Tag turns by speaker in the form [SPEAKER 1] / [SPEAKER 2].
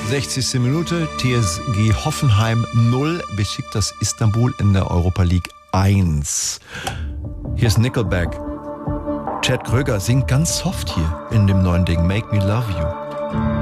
[SPEAKER 1] 60. Minute, TSG Hoffenheim 0, Besiktas Istanbul in der Europa League 1. Hier ist Nickelback. Chad Kroeger singt ganz soft hier in dem neuen Ding Make Me Love You.